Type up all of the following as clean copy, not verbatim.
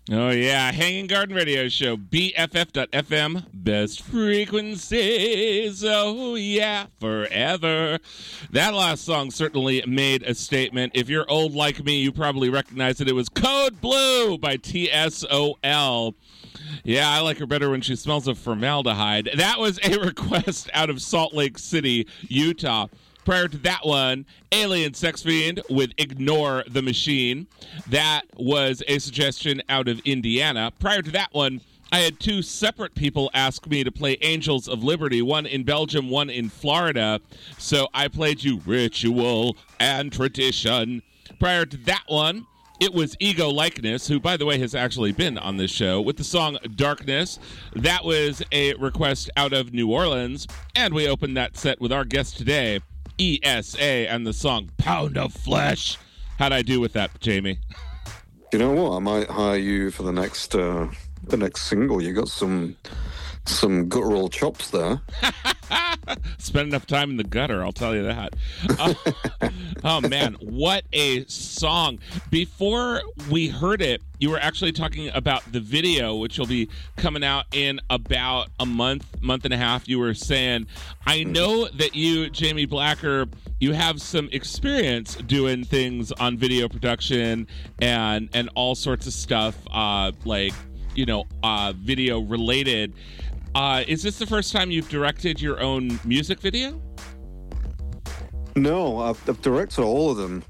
Oh, yeah. Hanging Garden Radio Show, BFF.FM, best frequencies. Oh, yeah, forever. That last song certainly made a statement. If you're old like me, you probably recognize it. It was Code Blue by TSOL. Yeah, I like her better when she smells of formaldehyde. That was a request out of Salt Lake City, Utah. Prior to that one, Alien Sex Fiend with Ignore the Machine. That was a suggestion out of Indiana. Prior to that one, I had two separate people ask me to play Angels of Liberty, one in Belgium, one in Florida. So I played you Ritual and Tradition. Prior to that one, it was Ego Likeness, who, by the way, has actually been on this show, with the song Darkness. That was a request out of New Orleans. And we opened that set with our guest today, ESA, and the song Pound of Flesh. How'd I do with that, Jamie? You know what? I might hire you for the next single. You got some guttural chops there. Spend enough time in the gutter, I'll tell you that. Oh, man, what a song. Before we heard it, you were actually talking about the video, which will be coming out in about a month and a half. You were saying, I know that you, Jamie Blacker, you have some experience doing things on video production and all sorts of stuff, video related. Is this the first time you've directed your own music video? No, I've directed all of them.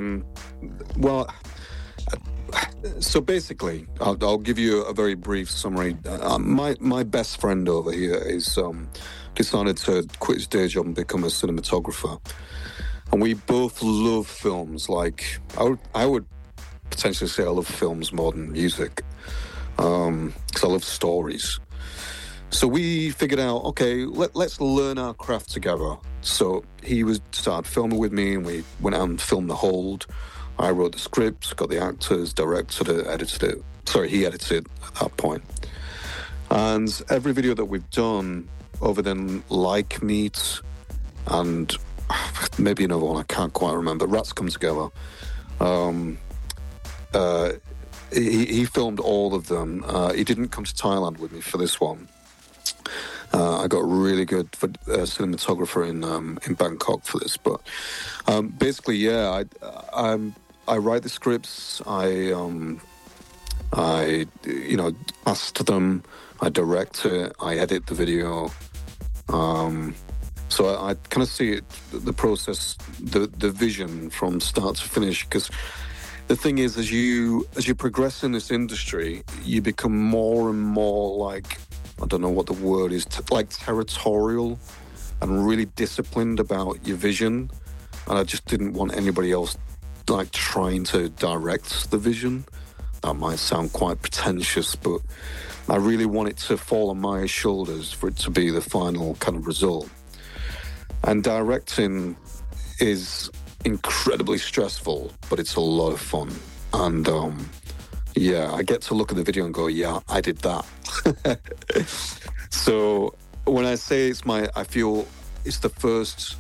So basically, I'll give you a very brief summary. My best friend over here is decided to quit his day job and become a cinematographer. And we both love films. Like, I would potentially say I love films more than music, because I love stories. So we figured out, okay, let's learn our craft together. So he started filming with me, and we went out and filmed The Hold. I wrote the scripts, got the actors, directed it, edited it. Sorry, he edited at that point. And every video that we've done, other than Like Meat and maybe another one, I can't quite remember, Rats Come Together, he filmed all of them. He didn't come to Thailand with me for this one. I got a really good cinematographer in Bangkok for this, but basically, yeah, I write the scripts. I asked them. I direct it. I edit the video. So I kind of see the process, the vision from start to finish. Because the thing is, as you progress in this industry, you become more and more like, I don't know what the word is, like territorial and really disciplined about your vision. And I just didn't want anybody else like trying to direct the vision. That might sound quite pretentious, but I really want it to fall on my shoulders for it to be the final kind of result. And directing is incredibly stressful, but it's a lot of fun. And yeah, I get to look at the video and go, yeah, I did that. So when I say I feel it's the first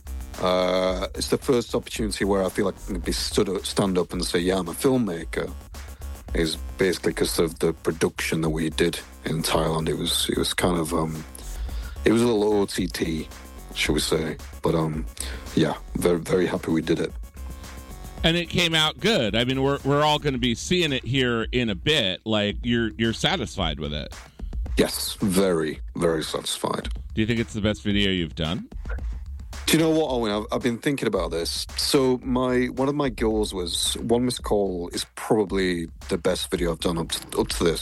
opportunity where I feel like I can stand up and say, yeah, I'm a filmmaker, is basically because of the production that we did in Thailand. It was kind of it was a little OTT, shall we say? But yeah, very very happy we did it. And it came out good. I mean, we're all going to be seeing it here in a bit. Like, you're satisfied with it? Yes, very, very satisfied. Do you think it's the best video you've done? Do you know what, Owen? I've been thinking about this. So one of my goals was One Missed Call is probably the best video I've done up to this.